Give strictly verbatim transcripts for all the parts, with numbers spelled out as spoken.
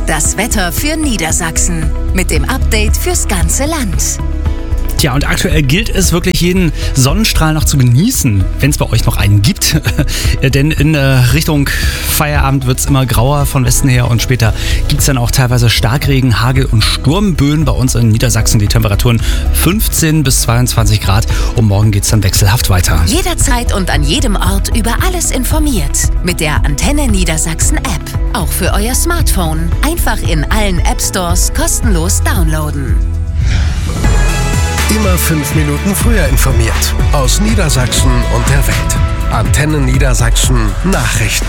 das Wetter für Niedersachsen. Mit dem Update fürs ganze Land. Tja, und aktuell gilt es wirklich, jeden Sonnenstrahl noch zu genießen, wenn es bei euch noch einen gibt. Denn in äh, Richtung Feierabend wird es immer grauer von Westen her und später gibt es dann auch teilweise Starkregen, Hagel und Sturmböen bei uns in Niedersachsen. Die Temperaturen fünfzehn bis zweiundzwanzig Grad und morgen geht es dann wechselhaft weiter. Jederzeit und an jedem Ort über alles informiert. Mit der Antenne Niedersachsen App. Auch für euer Smartphone. Einfach in allen App Stores kostenlos downloaden. Immer fünf Minuten früher informiert. Aus Niedersachsen und der Welt. Antenne Niedersachsen Nachrichten.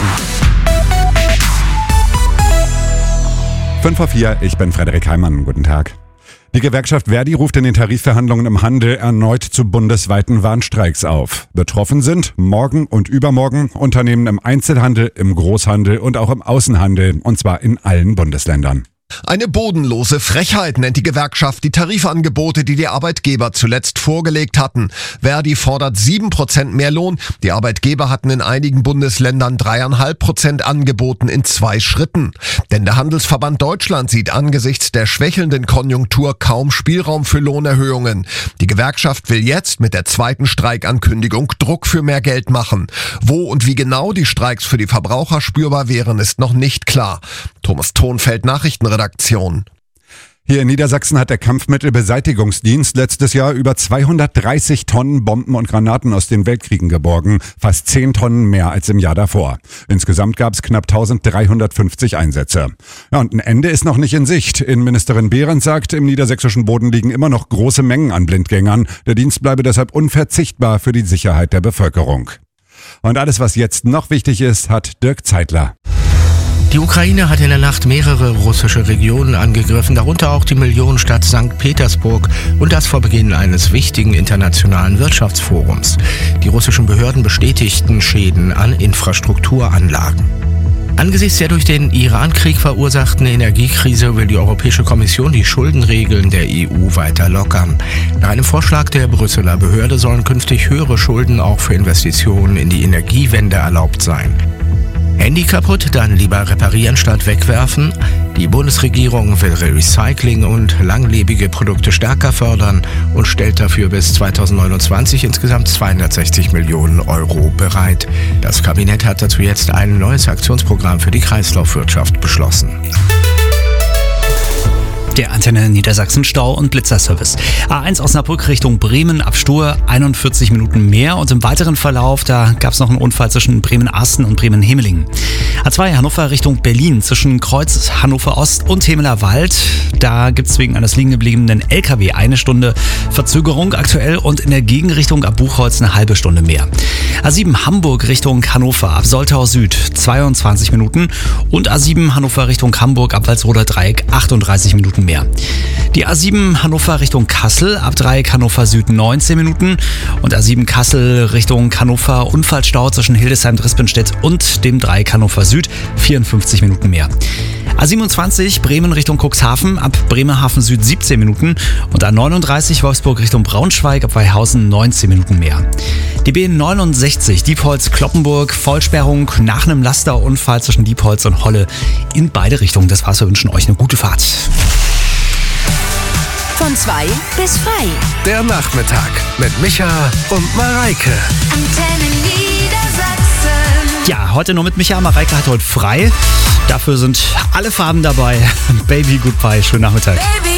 fünf vor vier, ich bin Frederik Heimann. Guten Tag. Die Gewerkschaft Verdi ruft in den Tarifverhandlungen im Handel erneut zu bundesweiten Warnstreiks auf. Betroffen sind morgen und übermorgen Unternehmen im Einzelhandel, im Großhandel und auch im Außenhandel, und zwar in allen Bundesländern. Eine bodenlose Frechheit nennt die Gewerkschaft die Tarifangebote, die die Arbeitgeber zuletzt vorgelegt hatten. Verdi fordert sieben Prozent mehr Lohn. Die Arbeitgeber hatten in einigen Bundesländern drei Komma fünf Prozent angeboten in zwei Schritten. Denn der Handelsverband Deutschland sieht angesichts der schwächelnden Konjunktur kaum Spielraum für Lohnerhöhungen. Die Gewerkschaft will jetzt mit der zweiten Streikankündigung Druck für mehr Geld machen. Wo und wie genau die Streiks für die Verbraucher spürbar wären, ist noch nicht klar. Thomas Thonfeld, Nachrichtenredaktion. Hier in Niedersachsen hat der Kampfmittelbeseitigungsdienst letztes Jahr über zweihundertdreißig Tonnen Bomben und Granaten aus den Weltkriegen geborgen. Fast zehn Tonnen mehr als im Jahr davor. Insgesamt gab es knapp eintausenddreihundertfünfzig Einsätze. Ja, und ein Ende ist noch nicht in Sicht. Innenministerin Behrens sagt, im niedersächsischen Boden liegen immer noch große Mengen an Blindgängern. Der Dienst bleibe deshalb unverzichtbar für die Sicherheit der Bevölkerung. Und alles, was jetzt noch wichtig ist, hat Dirk Zeitler. Die Ukraine hat in der Nacht mehrere russische Regionen angegriffen, darunter auch die Millionenstadt Sankt Petersburg, und das vor Beginn eines wichtigen internationalen Wirtschaftsforums. Die russischen Behörden bestätigten Schäden an Infrastrukturanlagen. Angesichts der durch den Iran-Krieg verursachten Energiekrise will die Europäische Kommission die Schuldenregeln der E U weiter lockern. Nach einem Vorschlag der Brüsseler Behörde sollen künftig höhere Schulden auch für Investitionen in die Energiewende erlaubt sein. Handy kaputt, dann lieber reparieren statt wegwerfen. Die Bundesregierung will Recycling und langlebige Produkte stärker fördern und stellt dafür bis zweitausendneunundzwanzig insgesamt zweihundertsechzig Millionen Euro bereit. Das Kabinett hat dazu jetzt ein neues Aktionsprogramm für die Kreislaufwirtschaft beschlossen. Der Antenne Niedersachsen Stau- und Blitzerservice. A eins Osnabrück Richtung Bremen ab Stur einundvierzig Minuten mehr, und im weiteren Verlauf, da gab es noch einen Unfall zwischen Bremen-Asten und Bremen-Hemelingen. A zwei Hannover Richtung Berlin zwischen Kreuz Hannover Ost und Hemeler Wald. Da gibt es wegen eines liegen gebliebenen L K W eine Stunde Verzögerung aktuell und in der Gegenrichtung ab Buchholz eine halbe Stunde mehr. A sieben Hamburg Richtung Hannover ab Soltau Süd zweiundzwanzig Minuten und A sieben Hannover Richtung Hamburg ab Walsroder Dreieck achtunddreißig Minuten mehr. Die A sieben Hannover Richtung Kassel ab Dreieck Hannover Süd neunzehn Minuten und A sieben Kassel Richtung Hannover Unfallstau zwischen Hildesheim-Drispenstedt und dem Dreieck Hannover Süd vierundfünfzig Minuten mehr. A siebenundzwanzig Bremen Richtung Cuxhaven ab Bremerhaven Süd siebzehn Minuten und A neununddreißig Wolfsburg Richtung Braunschweig ab Weihhausen neunzehn Minuten mehr. Die B neunundsechzig Diepholz-Kloppenburg, Vollsperrung nach einem Lasterunfall zwischen Diepholz und Holle in beide Richtungen. Das war's, wir wünschen euch eine gute Fahrt. Von zwei bis frei. Der Nachmittag mit Micha und Mareike. Antenne Niedersachsen. Ja, heute nur mit Micha. Mareike hat heute frei. Dafür sind alle Farben dabei. Baby, goodbye. Schönen Nachmittag. Baby.